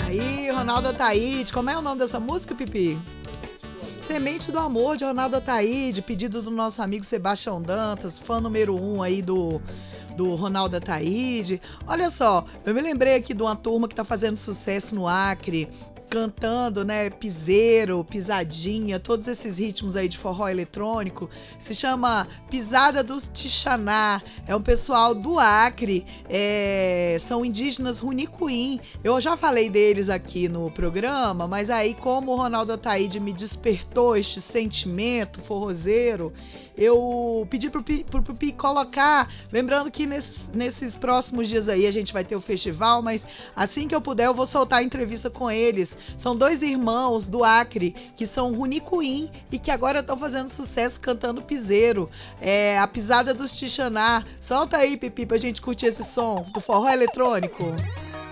Aí, Ronaldo Ataíde. Como é o nome dessa música, Pipi? Semente do Amor, de Ronaldo Ataíde, pedido do nosso amigo Sebastião Dantas, fã número 1 aí do Ronaldo Ataíde. Olha só, eu me lembrei aqui de uma turma que tá fazendo sucesso no Acre, cantando, né, piseiro, pisadinha, todos esses ritmos aí de forró eletrônico. Se chama Pisada dos Tixaná. É um pessoal do Acre, são indígenas Runicuim. Eu já falei deles aqui no programa, mas aí como o Ronaldo Ataíde me despertou este sentimento forrozeiro, eu pedi pro Pipi colocar, lembrando que nesses próximos dias aí a gente vai ter o festival, mas assim que eu puder eu vou soltar a entrevista com eles. São dois irmãos do Acre que são Runicuim e que agora estão fazendo sucesso cantando piseiro, a Pisada dos Tixaná. Solta aí, Pipi, pra gente curtir esse som do forró eletrônico.